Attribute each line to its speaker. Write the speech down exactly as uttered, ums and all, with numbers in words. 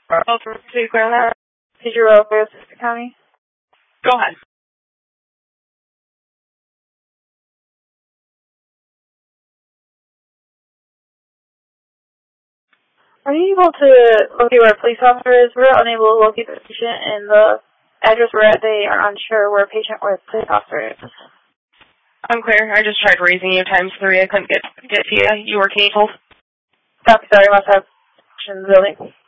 Speaker 1: Oh, for to Grand Rapids.
Speaker 2: Did you roll for Sister County?
Speaker 1: Go ahead.
Speaker 2: Are you able to locate where a police officer is? We're unable to locate the patient, and the address we're at, they are unsure where a patient or a police officer is.
Speaker 1: I'm clear. I just tried raising you times three. I couldn't get get to you. You were canceled.
Speaker 2: Copy, sorry, must have in the building.